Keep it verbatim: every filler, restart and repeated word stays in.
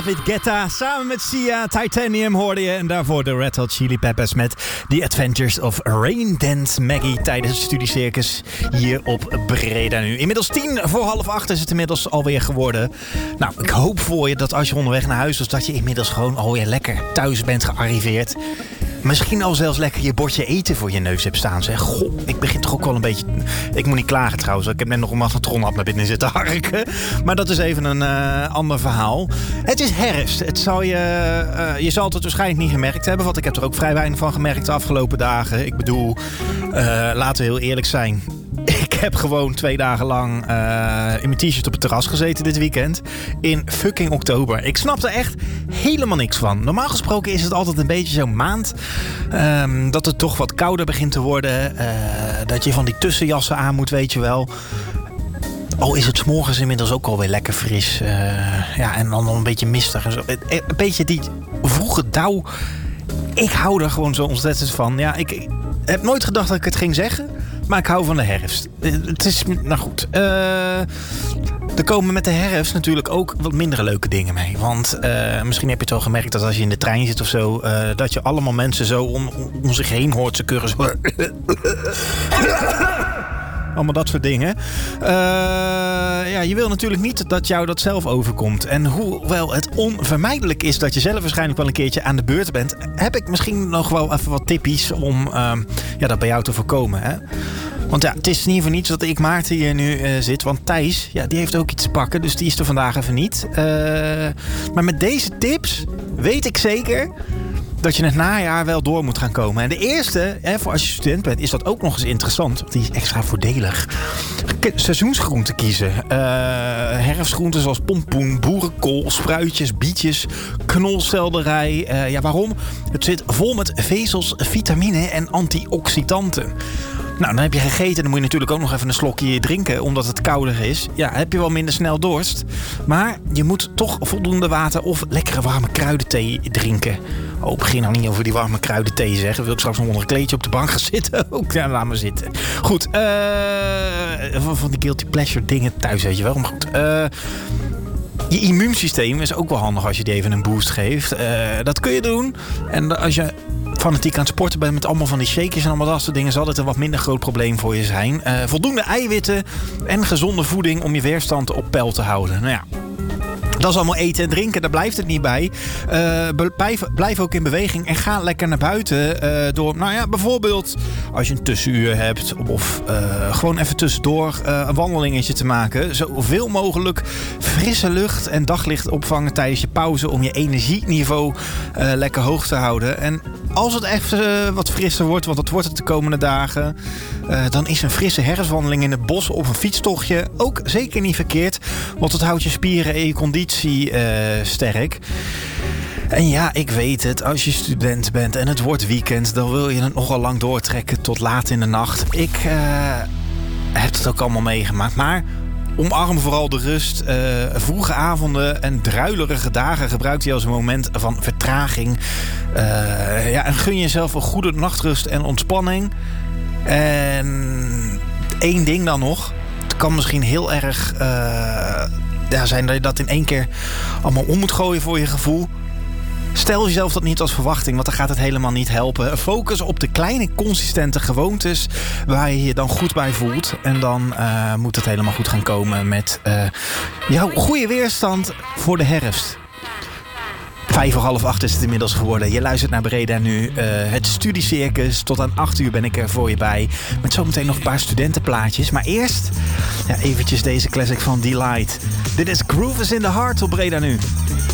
David Guetta samen met Sia, Titanium hoorde je. En daarvoor de Red Hot Chili Peppers met The Adventures of Rain Dance Maggie tijdens het Studiecircus hier op Breda nu. Inmiddels tien voor half acht is het inmiddels alweer geworden. Nou, ik hoop voor je dat als je onderweg naar huis was, dat je inmiddels gewoon alweer lekker thuis bent gearriveerd. Misschien al zelfs lekker je bordje eten voor je neus hebt staan. Zeg, goh, ik begin toch ook wel een beetje... Ik moet niet klagen trouwens. Ik heb net nog een magnetronhap naar binnen zitten harken. Maar dat is even een uh, ander verhaal. Het is herfst. Het zal je, uh, je zal het waarschijnlijk niet gemerkt hebben. Want ik heb er ook vrij weinig van gemerkt de afgelopen dagen. Ik bedoel, uh, laten we heel eerlijk zijn. Ik heb gewoon twee dagen lang uh, in mijn t-shirt op het terras gezeten dit weekend. In fucking oktober. Ik snap er echt helemaal niks van. Normaal gesproken is het altijd een beetje zo'n maand. Um, dat het toch wat kouder begint te worden. Uh, dat je van die tussenjassen aan moet, weet je wel. Al is het 's morgens inmiddels ook alweer lekker fris. Uh, ja, en dan nog een beetje mistig. En zo. Een beetje die vroege dauw. Ik hou er gewoon zo ontzettend van. Ja, ik heb nooit gedacht dat ik het ging zeggen. Maar ik hou van de herfst. Het is, nou goed. Uh, er komen met de herfst natuurlijk ook wat mindere leuke dingen mee. Want uh, misschien heb je het wel gemerkt dat als je in de trein zit of zo... Uh, dat je allemaal mensen zo om, om zich heen hoort. Ze keuren zo... Allemaal dat soort dingen. Uh, ja, je wil natuurlijk niet dat jou dat zelf overkomt. En hoewel het onvermijdelijk is dat je zelf waarschijnlijk wel een keertje aan de beurt bent... heb ik misschien nog wel even wat tippies om uh, ja, dat bij jou te voorkomen. Hè? Want ja, het is niet voor niets dat ik Maarten hier nu uh, zit. Want Thijs, ja, die heeft ook iets te pakken. Dus die is er vandaag even niet. Uh, maar met deze tips weet ik zeker... dat je het najaar wel door moet gaan komen. En de eerste, hè, voor als je student bent, is dat ook nog eens interessant. Want die is extra voordelig. Seizoensgroenten kiezen. Uh, herfstgroenten zoals pompoen, boerenkool, spruitjes, bietjes, knolselderij. Uh, ja, waarom? Het zit vol met vezels, vitamine en antioxidanten. Nou, dan heb je gegeten. Dan moet je natuurlijk ook nog even een slokje drinken, omdat het kouder is. Ja, heb je wel minder snel dorst. Maar je moet toch voldoende water of lekkere warme kruidenthee drinken. Oh, begin nou niet over die warme kruidenthee zeggen. Wil ik straks nog onder een kleedje op de bank gaan zitten? Ook, ja, laat maar zitten. Goed, uh, van, van die guilty pleasure dingen thuis, weet je wel. Maar goed, uh, je immuunsysteem is ook wel handig als je die even een boost geeft. Uh, dat kun je doen. En als je fanatiek aan het sporten bent met allemaal van die shakers en allemaal dat soort dingen, zal dit een wat minder groot probleem voor je zijn. Uh, voldoende eiwitten en gezonde voeding om je weerstand op peil te houden. Nou ja, dat is allemaal eten en drinken, daar blijft het niet bij. Uh, blijf, blijf ook in beweging en ga lekker naar buiten. Uh, door, nou ja, bijvoorbeeld als je een tussenuur hebt of uh, gewoon even tussendoor uh, een wandelingetje te maken. Zoveel mogelijk frisse lucht en daglicht opvangen tijdens je pauze om je energieniveau uh, lekker hoog te houden. En als het echt uh, wat frisser wordt, want dat wordt het de komende dagen, uh, dan is een frisse herfstwandeling in het bos of een fietstochtje ook zeker niet verkeerd. Want het houdt je spieren en je conditie uh, sterk. En ja, ik weet het, als je student bent en het wordt weekend, dan wil je het nogal lang doortrekken tot laat in de nacht. Ik uh, heb het ook allemaal meegemaakt, maar omarm vooral de rust. Uh, vroege avonden en druilerige dagen gebruikt hij als een moment van vertraging. Uh, ja, en gun jezelf een goede nachtrust en ontspanning. En één ding dan nog. Het kan misschien heel erg uh, ja, zijn dat je dat in één keer allemaal om moet gooien voor je gevoel. Stel jezelf dat niet als verwachting, want dan gaat het helemaal niet helpen. Focus op de kleine, consistente gewoontes waar je je dan goed bij voelt. En dan uh, moet het helemaal goed gaan komen met uh, jouw goede weerstand voor de herfst. Vijf voor half acht is het inmiddels geworden. Je luistert naar Breda nu. Uh, het Studiecircus. Tot aan acht uur ben ik er voor je bij. Met zometeen nog een paar studentenplaatjes. Maar eerst ja, eventjes deze classic van Delight. Dit is Groove is in the Heart op Breda nu.